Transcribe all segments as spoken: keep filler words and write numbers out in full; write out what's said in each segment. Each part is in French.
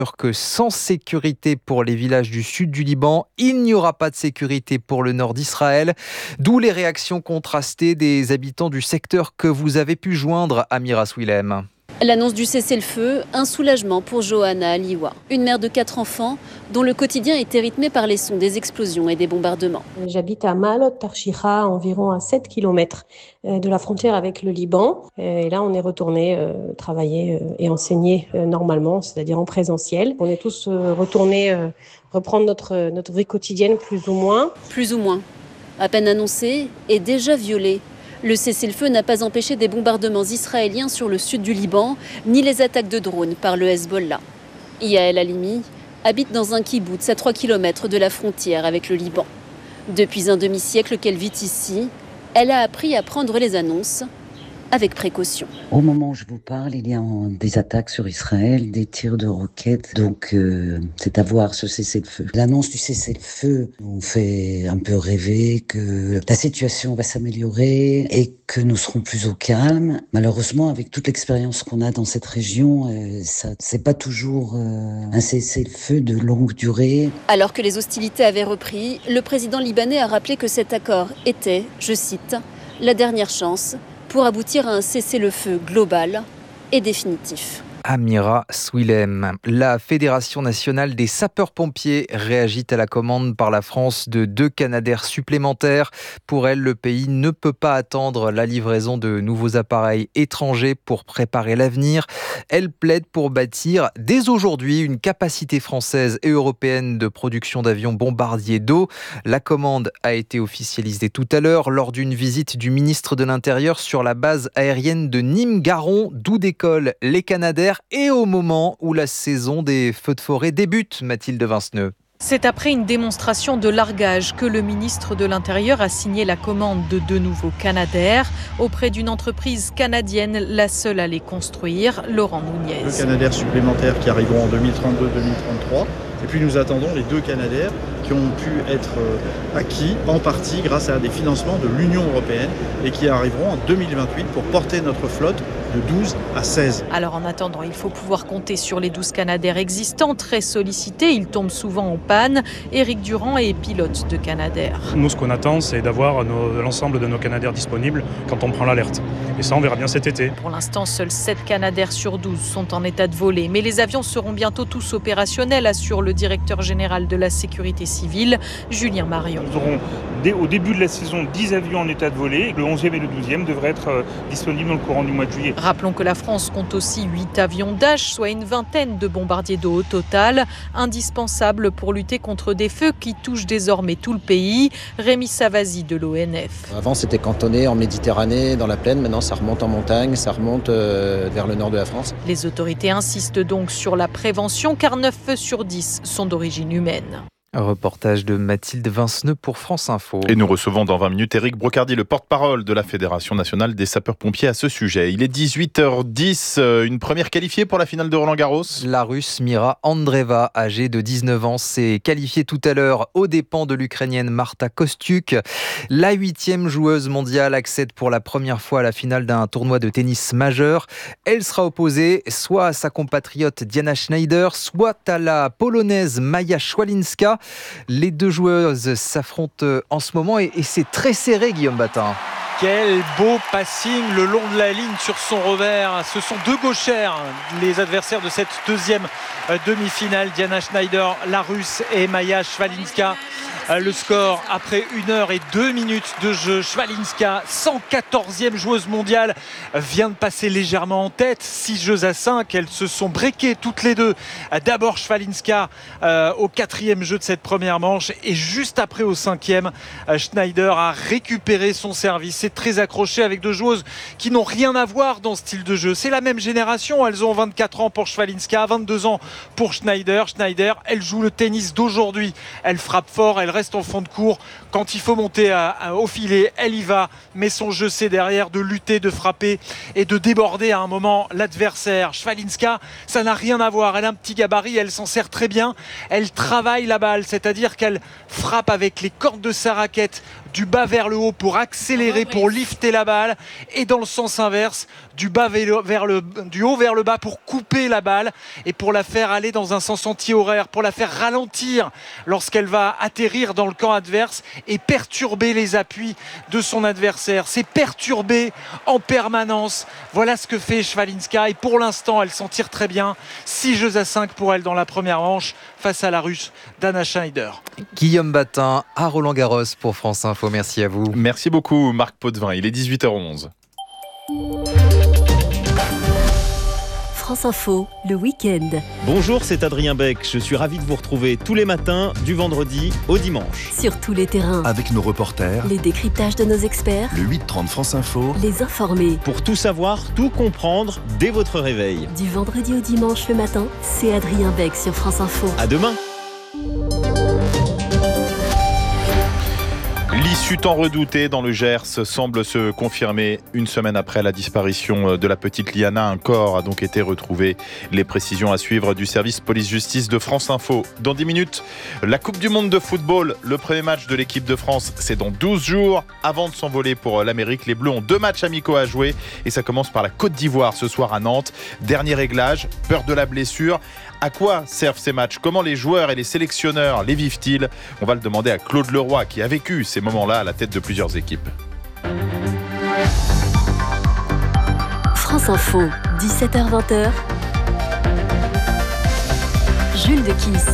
que sans sécurité pour les villages du sud du Liban, il n'y aura pas de sécurité pour le nord d'Israël. D'où les réactions contrastées des habitants du secteur que vous avez pu joindre, Amira Swilem. L'annonce du cessez-le-feu, un soulagement pour Johanna Aliwa, une mère de quatre enfants dont le quotidien était rythmé par les sons des explosions et des bombardements. J'habite à Maalot Tarshiha, environ à sept kilomètres de la frontière avec le Liban. Et là, on est retourné euh, travailler et enseigner euh, normalement, c'est-à-dire en présentiel. On est tous euh, retournés euh, reprendre notre, notre vie quotidienne, plus ou moins. Plus ou moins. À peine annoncé et déjà violé. Le cessez-le-feu n'a pas empêché des bombardements israéliens sur le sud du Liban, ni les attaques de drones par le Hezbollah. Yael Halimi habite dans un kibboutz à trois kilomètres de la frontière avec le Liban. Depuis un demi-siècle qu'elle vit ici, elle a appris à prendre les annonces avec précaution. Au moment où je vous parle, il y a des attaques sur Israël, des tirs de roquettes, donc euh, c'est à voir ce cessez-le-feu. L'annonce du cessez-le-feu nous fait un peu rêver que la situation va s'améliorer et que nous serons plus au calme. Malheureusement, avec toute l'expérience qu'on a dans cette région, euh, ça, c'est pas toujours euh, un cessez-le-feu de longue durée. Alors que les hostilités avaient repris, le président libanais a rappelé que cet accord était, je cite, la dernière chance pour aboutir à un cessez-le-feu global et définitif. Amira Swilem. La Fédération nationale des sapeurs-pompiers réagit à la commande par la France de deux Canadair supplémentaires. Pour elle, le pays ne peut pas attendre la livraison de nouveaux appareils étrangers pour préparer l'avenir. Elle plaide pour bâtir dès aujourd'hui une capacité française et européenne de production d'avions bombardiers d'eau. La commande a été officialisée tout à l'heure lors d'une visite du ministre de l'Intérieur sur la base aérienne de Nîmes-Garons, d'où décollent les Canadair, et au moment où la saison des feux de forêt débute, Mathilde Vinceneux. C'est après une démonstration de largage que le ministre de l'Intérieur a signé la commande de deux nouveaux Canadair auprès d'une entreprise canadienne, la seule à les construire, Laurent Nunez. Deux Canadair supplémentaires qui arriveront en deux mille trente-deux deux mille trente-trois. Et puis nous attendons les deux Canadair qui ont pu être acquis en partie grâce à des financements de l'Union européenne et qui arriveront en deux mille vingt-huit pour porter notre flotte de douze à seize. Alors en attendant, il faut pouvoir compter sur les douze Canadair existants, très sollicités. Ils tombent souvent en panne. Éric Durand est pilote de Canadair. Nous, ce qu'on attend, c'est d'avoir nos, l'ensemble de nos Canadair disponibles quand on prend l'alerte. Et ça, on verra bien cet été. Pour l'instant, seuls sept Canadair sur douze sont en état de voler. Mais les avions seront bientôt tous opérationnels, assure le directeur général de la sécurité civile, Julien Marion. Nous aurons dès, au début de la saison dix avions en état de voler. Le onzième et le douzième devraient être euh, disponibles dans le courant du mois de juillet. Rappelons que la France compte aussi huit avions Dash, soit une vingtaine de bombardiers d'eau au total, indispensables pour lutter contre des feux qui touchent désormais tout le pays. Rémi Savasi de l'O N F. Avant, c'était cantonné en Méditerranée, dans la plaine. Maintenant, ça remonte en montagne, ça remonte euh, vers le nord de la France. Les autorités insistent donc sur la prévention, car neuf feux sur dix sont d'origine humaine. Un reportage de Mathilde Vinceneux pour France Info. Et nous recevons dans vingt minutes Éric Brocardi, le porte-parole de la Fédération nationale des sapeurs-pompiers à ce sujet. Il est dix-huit heures dix, une première qualifiée pour la finale de Roland-Garros. La Russe Mira Andreeva, âgée de dix-neuf ans, s'est qualifiée tout à l'heure aux dépens de l'Ukrainienne Marta Kostyuk. La huitième joueuse mondiale accède pour la première fois à la finale d'un tournoi de tennis majeur. Elle sera opposée soit à sa compatriote Diana Schneider, soit à la polonaise Maja Szwalinska. Les deux joueuses s'affrontent en ce moment et, et c'est très serré, Guillaume Batin. Quel beau passing le long de la ligne sur son revers. Ce sont deux gauchères, les adversaires de cette deuxième demi-finale. Diana Schneider, la Russe, et Maja Szwalinska. Le score après une heure et deux minutes de jeu. Szwalinska, cent quatorzième joueuse mondiale, vient de passer légèrement en tête. six jeux à cinq. Elles se sont breakées toutes les deux. D'abord Szwalinska euh, au quatrième jeu de cette première manche. Et juste après au cinquième, Schneider a récupéré son service. C'est très accroché avec deux joueuses qui n'ont rien à voir dans ce style de jeu. C'est la même génération. Elles ont vingt-quatre ans pour Szwalinska, vingt-deux ans pour Schneider. Schneider, elle joue le tennis d'aujourd'hui. Elle frappe fort, elle reste en fond de cours. Quand il faut monter à, à, au filet, elle y va. Mais son jeu, c'est derrière de lutter, de frapper et de déborder à un moment l'adversaire. Szwalinska, ça n'a rien à voir. Elle a un petit gabarit, elle s'en sert très bien. Elle travaille la balle, c'est-à-dire qu'elle frappe avec les cordes de sa raquette du bas vers le haut pour accélérer, pour lifter la balle, et dans le sens inverse, du, bas vers le, du haut vers le bas pour couper la balle et pour la faire aller dans un sens anti-horaire, pour la faire ralentir lorsqu'elle va atterrir dans le camp adverse et perturber les appuis de son adversaire. C'est perturber en permanence. Voilà ce que fait Schwalinska, et pour l'instant, elle s'en tire très bien. six jeux à cinq pour elle dans la première manche face à la Russe Dana Schneider. Guillaume Batin à Roland-Garros pour France Info. Merci à vous. Merci beaucoup Marc Potvin. Il est dix-huit heures onze. France Info, le week-end. Bonjour, c'est Adrien Beck. Je suis ravi de vous retrouver tous les matins, du vendredi au dimanche. Sur tous les terrains. Avec nos reporters. Les décryptages de nos experts. Le huit trente France Info. Les informés. Pour tout savoir, tout comprendre dès votre réveil. Du vendredi au dimanche le matin, c'est Adrien Beck sur France Info. À demain. L'issue tant redoutée dans le Gers semble se confirmer une semaine après la disparition de la petite Liana. Un corps a donc été retrouvé. Les précisions à suivre du service police-justice de France Info. Dans dix minutes, la Coupe du Monde de football. Le premier match de l'équipe de France, c'est dans douze jours. Avant de s'envoler pour l'Amérique, les Bleus ont deux matchs amicaux à jouer. Et ça commence par la Côte d'Ivoire ce soir à Nantes. Dernier réglage, peur de la blessure. À quoi servent ces matchs ? Comment les joueurs et les sélectionneurs les vivent-ils ? On va le demander à Claude Leroy, qui a vécu ces moments-là à la tête de plusieurs équipes. France Info, dix-sept heures vingt. Jules de Kiss.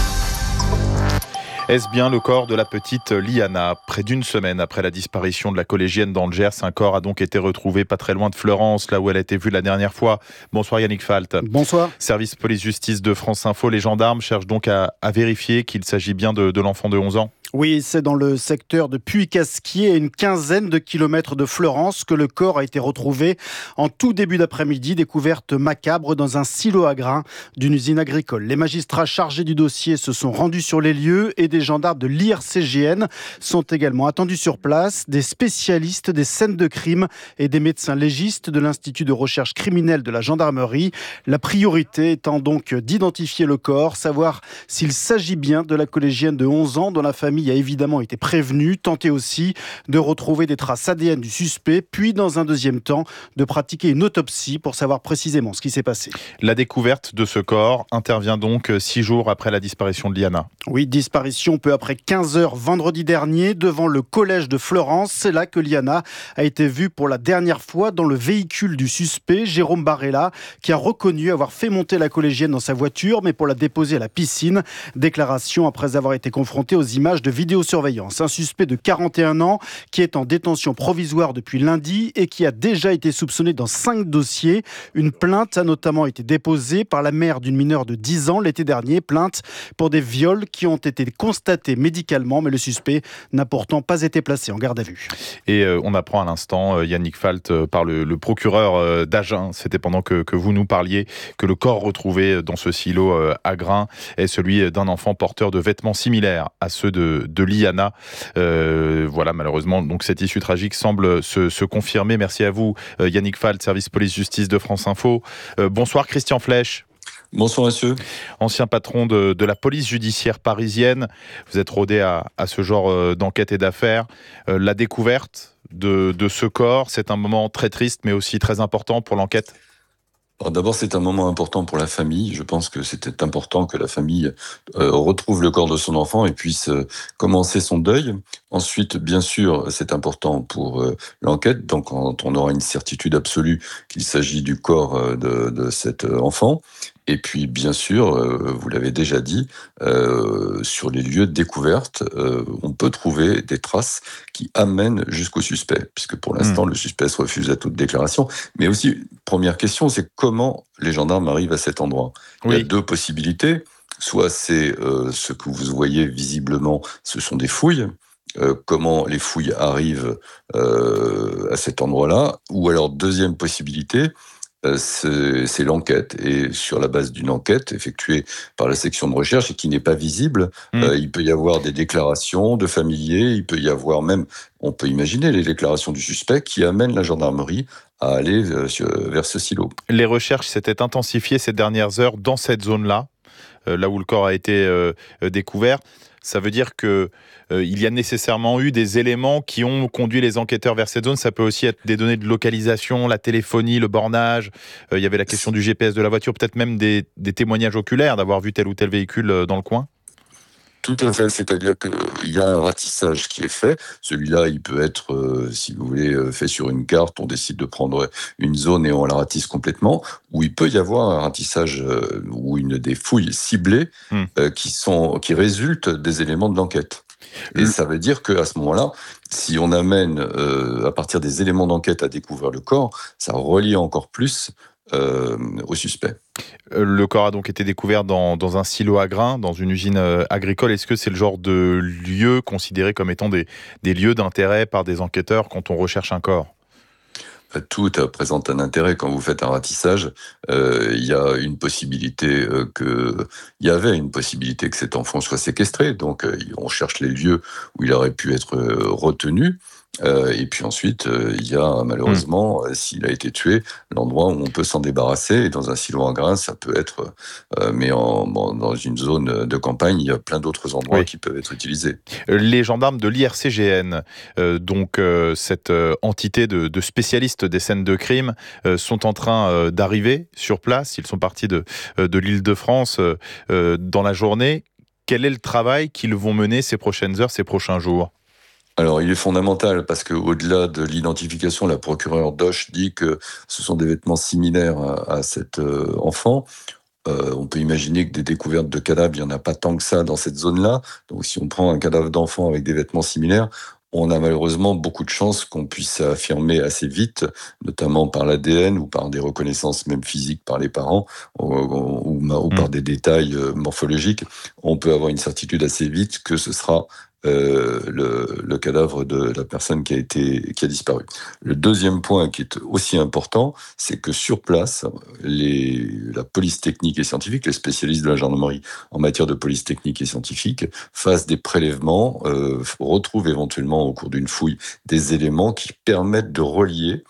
Est-ce bien le corps de la petite Liana ? Près d'une semaine après la disparition de la collégienne dans le Gers, un corps a donc été retrouvé pas très loin de Fleurance, là où elle a été vue la dernière fois. Bonsoir Yannick Falt. Bonsoir. Service police-justice de France Info, les gendarmes cherchent donc à, à vérifier qu'il s'agit bien de, de l'enfant de onze ans. Oui, c'est dans le secteur de Puy-Casquier, à une quinzaine de kilomètres de Fleurance, que le corps a été retrouvé en tout début d'après-midi. Découverte macabre dans un silo à grains d'une usine agricole. Les magistrats chargés du dossier se sont rendus sur les lieux et des gendarmes de l'I R C G N sont également attendus sur place. Des spécialistes des scènes de crime et des médecins légistes de l'Institut de recherche criminelle de la gendarmerie. La priorité étant donc d'identifier le corps, savoir s'il s'agit bien de la collégienne de onze ans dont la famille a évidemment été prévenu, tenter aussi de retrouver des traces A D N du suspect, puis dans un deuxième temps de pratiquer une autopsie pour savoir précisément ce qui s'est passé. La découverte de ce corps intervient donc six jours après la disparition de Liana. Oui, disparition peu après quinze heures vendredi dernier devant le collège de Fleurance. C'est là que Liana a été vue pour la dernière fois dans le véhicule du suspect, Jérôme Barella, qui a reconnu avoir fait monter la collégienne dans sa voiture, mais pour la déposer à la piscine. Déclaration après avoir été confronté aux images de vidéosurveillance. Un suspect de quarante et un ans qui est en détention provisoire depuis lundi et qui a déjà été soupçonné dans cinq dossiers. Une plainte a notamment été déposée par la mère d'une mineure de dix ans l'été dernier, plainte pour des viols qui ont été constatés médicalement, mais le suspect n'a pourtant pas été placé en garde à vue. Et euh, on apprend à l'instant, euh, Yannick Falt, euh, par le, le procureur euh, d'Agen, c'était pendant que, que vous nous parliez, que le corps retrouvé dans ce silo euh, à grains est celui d'un enfant porteur de vêtements similaires à ceux de de Liana. Euh, voilà, malheureusement, donc cette issue tragique semble se, se confirmer. Merci à vous, euh, Yannick Falt, service police-justice de France Info. Euh, bonsoir, Christian Flech. Bonsoir, monsieur. Ancien patron de, de la police judiciaire parisienne. Vous êtes rodé à, à ce genre euh, d'enquête et d'affaires. Euh, la découverte de, de ce corps, c'est un moment très triste, mais aussi très important pour l'enquête. Alors d'abord, c'est un moment important pour la famille. Je pense que c'était important que la famille euh, retrouve le corps de son enfant et puisse euh, commencer son deuil. Ensuite, bien sûr, c'est important pour euh, l'enquête. Donc, quand on aura une certitude absolue qu'il s'agit du corps euh, de, de cet enfant. Et puis, bien sûr, euh, vous l'avez déjà dit, euh, sur les lieux de découverte, euh, on peut trouver des traces qui amènent jusqu'au suspect, puisque pour l'instant, mmh. le suspect se refuse à toute déclaration. Mais aussi, première question, c'est comment les gendarmes arrivent à cet endroit. Oui. Il y a deux possibilités. Soit c'est euh, ce que vous voyez visiblement, ce sont des fouilles. Euh, comment les fouilles arrivent euh, à cet endroit-là. Ou alors, deuxième possibilité, Euh, c'est, c'est l'enquête. Et sur la base d'une enquête effectuée par la section de recherche et qui n'est pas visible, mmh. euh, il peut y avoir des déclarations de familiers, il peut y avoir même, on peut imaginer les déclarations du suspect qui amènent la gendarmerie à aller euh, vers ce silo. Les recherches s'étaient intensifiées ces dernières heures dans cette zone-là, euh, là où le corps a été euh, découvert. ça veut dire qu'il euh, y a nécessairement eu des éléments qui ont conduit les enquêteurs vers cette zone. Ça peut aussi être des données de localisation, la téléphonie, le bornage. Il euh, y avait la question du G P S de la voiture, peut-être même des, des témoignages oculaires d'avoir vu tel ou tel véhicule dans le coin. Tout à fait, c'est-à-dire qu'il y a un ratissage qui est fait. Celui-là, il peut être, euh, si vous voulez, fait sur une carte. On décide de prendre une zone et on la ratisse complètement. Ou il peut y avoir un ratissage euh, ou une des fouilles ciblées mmh. euh, qui sont qui résultent des éléments de l'enquête. Et mmh. ça veut dire qu'à ce moment-là, si on amène euh, à partir des éléments d'enquête à découvrir le corps, ça relie encore plus euh, au suspect. Le corps a donc été découvert dans, dans un silo à grains, dans une usine agricole. Est-ce que c'est le genre de lieu considéré comme étant des, des lieux d'intérêt par des enquêteurs quand on recherche un corps ? Tout présente un intérêt. Quand vous faites un ratissage, euh, il y a une possibilité euh, que, il y avait une possibilité que cet enfant soit séquestré. Donc, euh, on cherche les lieux où il aurait pu être euh, retenu. Euh, et puis ensuite, euh, il y a malheureusement, mmh. s'il a été tué, l'endroit où on peut s'en débarrasser. Et dans un silo à grains, ça peut être, euh, mais en, en, dans une zone de campagne, il y a plein d'autres endroits oui. qui peuvent être utilisés. Les gendarmes de l'I R C G N, euh, donc euh, cette euh, entité de, de spécialistes des scènes de crime, euh, sont en train euh, d'arriver sur place. Ils sont partis de, de l'Île-de-France euh, dans la journée. Quel est le travail qu'ils vont mener ces prochaines heures, ces prochains jours ? Alors, il est fondamental parce qu'au-delà de l'identification, la procureure Doche dit que ce sont des vêtements similaires à, à cet euh, enfant. Euh, on peut imaginer que des découvertes de cadavres, il n'y en a pas tant que ça dans cette zone-là. Donc, si on prend un cadavre d'enfant avec des vêtements similaires, on a malheureusement beaucoup de chances qu'on puisse affirmer assez vite, notamment par l'A D N ou par des reconnaissances même physiques par les parents ou, ou, ou par des détails morphologiques. On peut avoir une certitude assez vite que ce sera Euh, le, le cadavre de la personne qui a été qui a disparu. Le deuxième point qui est aussi important, c'est que sur place, les, la police technique et scientifique, les spécialistes de la gendarmerie en matière de police technique et scientifique, fassent des prélèvements, euh, retrouvent éventuellement au cours d'une fouille des éléments qui permettent de relier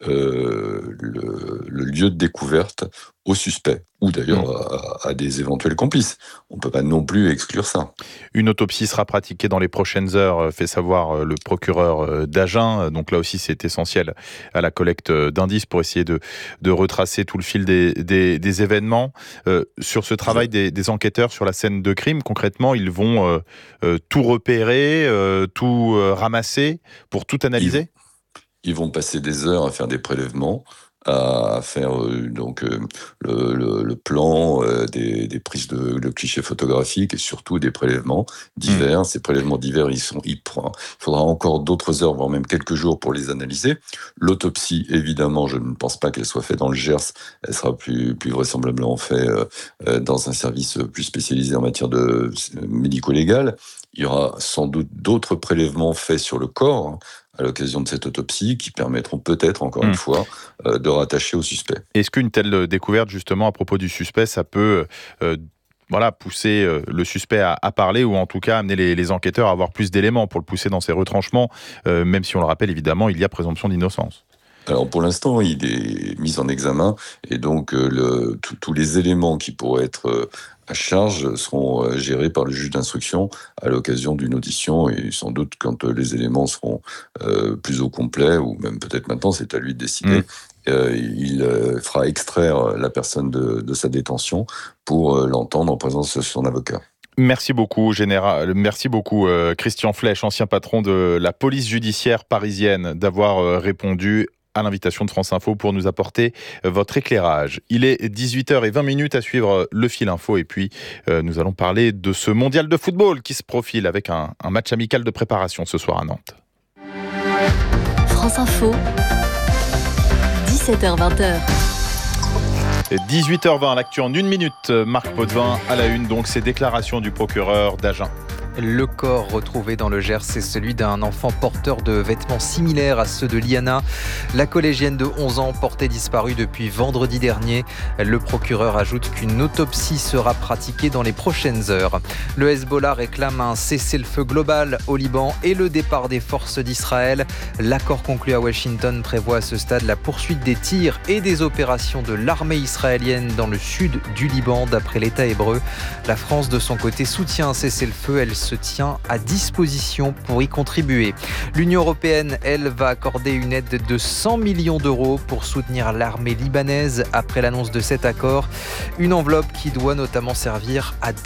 euh, le, le lieu de découverte au suspect, ou d'ailleurs mmh. à, à des éventuels complices. On ne peut pas non plus exclure ça. Une autopsie sera pratiquée dans les prochaines heures, fait savoir le procureur d'Agen. Donc là aussi, c'est essentiel à la collecte d'indices pour essayer de, de retracer tout le fil des, des, des événements. Euh, sur ce travail des, des enquêteurs sur la scène de crime, concrètement, ils vont euh, euh, tout repérer, euh, tout euh, ramasser pour tout analyser ? Ils, ils vont passer des heures à faire des prélèvements, à faire euh, donc euh, le, le, le plan euh, des, des prises de, de clichés photographiques et surtout des prélèvements divers. Mmh. Ces prélèvements divers, ils sont, ils prend, il faudra encore d'autres heures, voire même quelques jours pour les analyser. L'autopsie, évidemment, je ne pense pas qu'elle soit faite dans le Gers. Elle sera plus, plus vraisemblablement faite euh, dans un service plus spécialisé en matière de médico-légal. Il y aura sans doute d'autres prélèvements faits sur le corps à l'occasion de cette autopsie, qui permettront peut-être, encore mmh. une fois, euh, de rattacher au suspect. Est-ce qu'une telle découverte, justement, à propos du suspect, ça peut euh, voilà, pousser euh, le suspect à, à parler, ou en tout cas amener les, les enquêteurs à avoir plus d'éléments pour le pousser dans ses retranchements, euh, même si on le rappelle, évidemment, il y a présomption d'innocence? Alors pour l'instant, il est mis en examen, et donc euh, le, tous les éléments qui pourraient être euh, à charge seront euh, gérés par le juge d'instruction à l'occasion d'une audition, et sans doute quand euh, les éléments seront euh, plus au complet, ou même peut-être maintenant, c'est à lui de décider. Mmh. Euh, il euh, fera extraire la personne de, de sa détention pour euh, l'entendre en présence de son avocat. Merci beaucoup, général. Merci beaucoup, euh, Christian Flech, ancien patron de la police judiciaire parisienne, d'avoir euh, répondu à l'invitation de France Info pour nous apporter votre éclairage. Il est dix-huit heures vingt à suivre le fil info, et puis euh, nous allons parler de ce mondial de football qui se profile avec un, un match amical de préparation ce soir à Nantes. France Info, dix-sept heures vingt. dix-huit heures vingt, l'actu en une minute. Marc Potvin à la une, donc ces déclarations du procureur d'Agen. Le corps retrouvé dans le Gers, c'est celui d'un enfant porteur de vêtements similaires à ceux de Liana. La collégienne de onze ans portait disparue depuis vendredi dernier. Le procureur ajoute qu'une autopsie sera pratiquée dans les prochaines heures. Le Hezbollah réclame un cessez-le-feu global au Liban et le départ des forces d'Israël. L'accord conclu à Washington prévoit à ce stade la poursuite des tirs et des opérations de l'armée israélienne dans le sud du Liban, d'après l'État hébreu. La France, de son côté, soutient un cessez-le-feu. Elle se tient à disposition pour y contribuer. L'Union européenne, elle, va accorder une aide de cent millions d'euros pour soutenir l'armée libanaise après l'annonce de cet accord. Une enveloppe qui doit notamment servir à